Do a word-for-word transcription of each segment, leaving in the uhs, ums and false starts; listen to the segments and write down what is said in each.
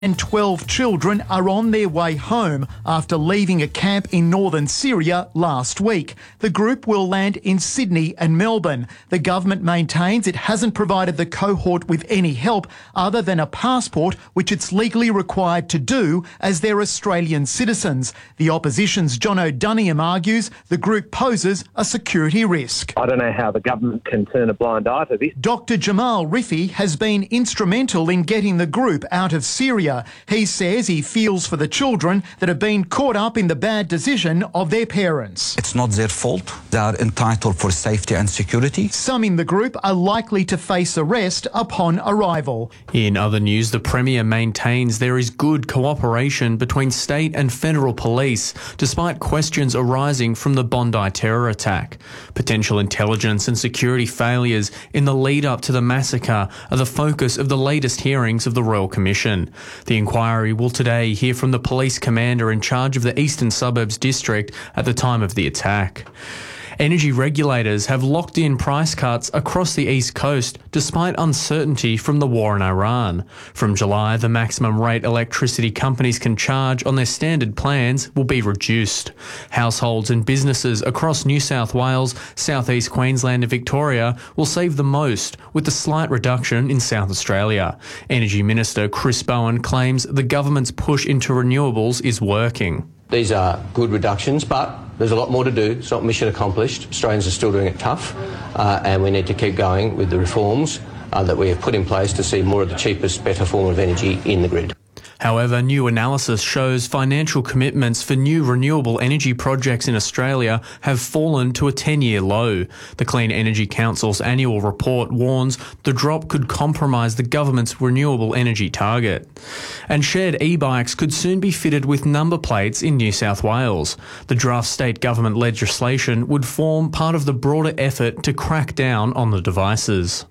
and twelve children are on their way home after leaving a camp in northern Syria last week. The group will land in Sydney and Melbourne. The government maintains it hasn't provided the cohort with any help other than a passport, which it's legally required to do as they're Australian citizens. The opposition's John O'Duniam argues the group poses a security risk. I don't know how the government can turn a blind eye to this. Doctor Jamal Rifi has been instrumental in getting the group out of Syria. He says he feels for the children that have been caught up in the bad decision of their parents. It's not their fault. They are entitled for safety and security. Some in the group are likely to face arrest upon arrival. In other news, the Premier maintains there is good cooperation between state and federal police, despite questions arising from the Bondi terror attack. Potential intelligence and security failures in the lead-up to the massacre are the focus of the latest hearings of the Royal Commission. The inquiry will today hear from the police commander in charge of the Eastern Suburbs District at the time of the attack. Energy regulators have locked in price cuts across the East Coast despite uncertainty from the war in Iran. From July, the maximum rate electricity companies can charge on their standard plans will be reduced. Households and businesses across New South Wales, South East Queensland and Victoria will save the most, with a slight reduction in South Australia. Energy Minister Chris Bowen claims the government's push into renewables is working. These are good reductions, but there's a lot more to do. It's not mission accomplished. Australians are still doing it tough, uh, and we need to keep going with the reforms uh, that we have put in place to see more of the cheapest, better form of energy in the grid. However, new analysis shows financial commitments for new renewable energy projects in Australia have fallen to a ten-year low. The Clean Energy Council's annual report warns the drop could compromise the government's renewable energy target. And shared e-bikes could soon be fitted with number plates in New South Wales. The draft state government legislation would form part of the broader effort to crack down on the devices.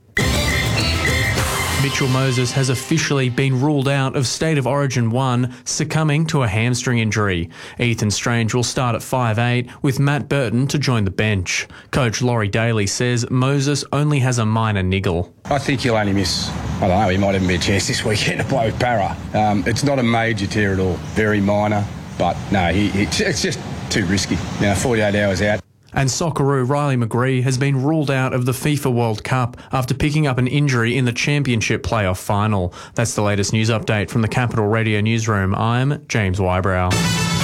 Mitchell Moses has officially been ruled out of State of Origin one, succumbing to a hamstring injury. Ethan Strange will start at five eight, with Matt Burton to join the bench. Coach Laurie Daly says Moses only has a minor niggle. I think he'll only miss, I don't know, he might even be a chance this weekend to play with Para. Um, it's not a major tear at all, very minor, but no, he, he, it's just too risky. Now, forty-eight hours out. And Socceroo Riley McGree has been ruled out of the FIFA World Cup after picking up an injury in the Championship playoff final. That's the latest news update from the Capital Radio Newsroom. I'm James Wybrow.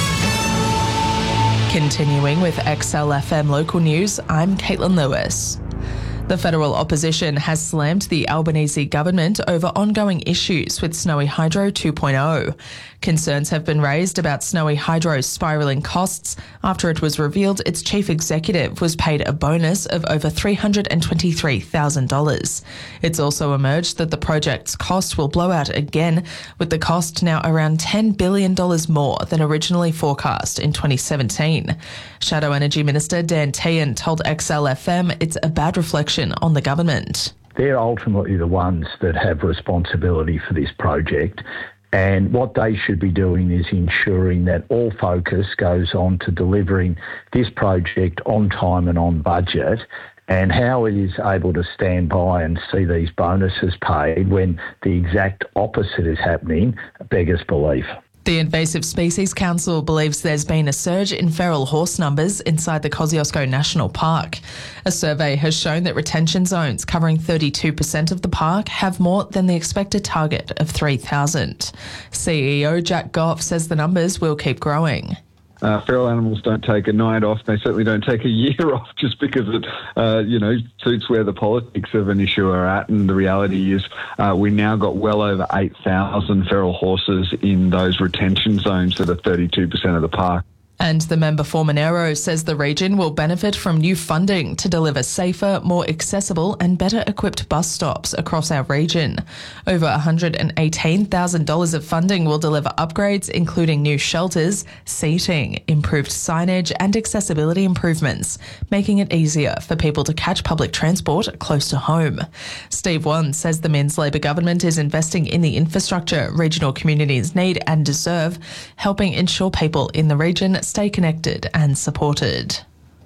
Continuing with X L F M local news, I'm Caitlin Lewis. The federal opposition has slammed the Albanese government over ongoing issues with Snowy Hydro two point oh. Concerns have been raised about Snowy Hydro's spiralling costs after it was revealed its chief executive was paid a bonus of over three hundred twenty-three thousand dollars. It's also emerged that the project's cost will blow out again, with the cost now around ten billion dollars more than originally forecast in twenty seventeen. Shadow Energy Minister Dan Tehan told X L F M it's a bad reflection on the government. They're ultimately the ones that have responsibility for this project, and what they should be doing is ensuring that all focus goes on to delivering this project on time and on budget. And how it is able to stand by and see these bonuses paid when the exact opposite is happening beggars belief. The Invasive Species Council believes there's been a surge in feral horse numbers inside the Kosciuszko National Park. A survey has shown that retention zones covering thirty-two percent of the park have more than the expected target of three thousand. C E O Jack Goff says the numbers will keep growing. Uh, feral animals don't take a night off. They certainly don't take a year off just because it, uh, you know, suits where the politics of an issue are at. And the reality is uh, we now got well over eight thousand feral horses in those retention zones that are thirty-two percent of the park. And the member for Monero says the region will benefit from new funding to deliver safer, more accessible and better equipped bus stops across our region. Over one hundred eighteen thousand dollars of funding will deliver upgrades including new shelters, seating, improved signage and accessibility improvements, making it easier for people to catch public transport close to home. Steve Wan says the Minns Labor government is investing in the infrastructure regional communities need and deserve, helping ensure people in the region stay connected and supported.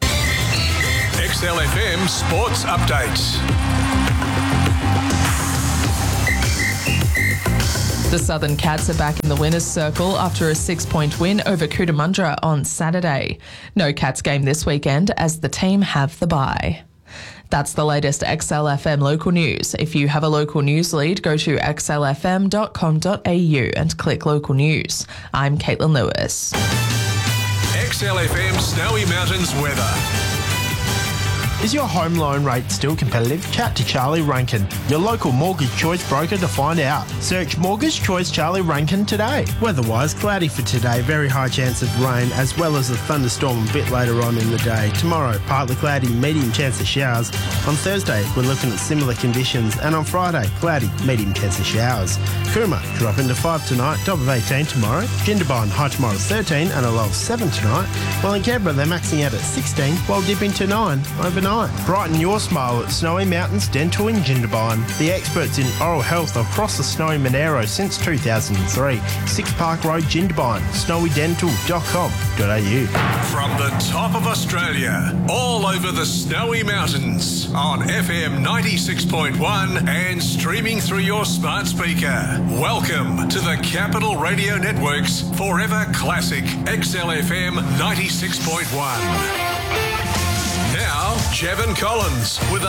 X L F M Sports Updates. The Southern Cats are back in the winners' circle after a six-point win over Cootamundra on Saturday. No Cats game this weekend as the team have the bye. That's the latest X L F M local news. If you have a local news lead, go to x l f m dot com dot a u and click local news. I'm Caitlin Lewis. X L F M Snowy Mountains weather. Is your home loan rate still competitive? Chat to Charlie Rankin, your local mortgage choice broker, to find out. Search Mortgage Choice Charlie Rankin today. Weather-wise, cloudy for today, very high chance of rain, as well as a thunderstorm a bit later on in the day. Tomorrow, partly cloudy, medium chance of showers. On Thursday, we're looking at similar conditions, and on Friday, cloudy, medium chance of showers. Cooma, drop into five tonight, top of eighteen tomorrow. Jindabyne, high tomorrow thirteen and a low of seven tonight. While in Canberra, they're maxing out at sixteen, while dipping to nine overnight. Brighten your smile at Snowy Mountains Dental in Jindabyne, the experts in oral health across the Snowy Monaro since two thousand three. Six Park Road, Jindabyne, snowy dental dot com dot a u. From the top of Australia, all over the Snowy Mountains, on F M ninety-six point one and streaming through your smart speaker. Welcome to the Capital Radio Network's Forever Classic X L F M ninety-six point one. Now, Jevon Collins with a